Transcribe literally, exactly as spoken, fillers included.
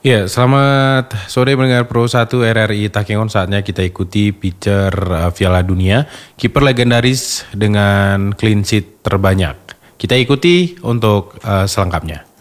Ya, selamat sore mendengar Pro satu R R I Takengon. Saatnya kita ikuti pitcher uh, Piala Dunia, kiper legendaris dengan clean sheet terbanyak. Kita ikuti untuk uh, selengkapnya.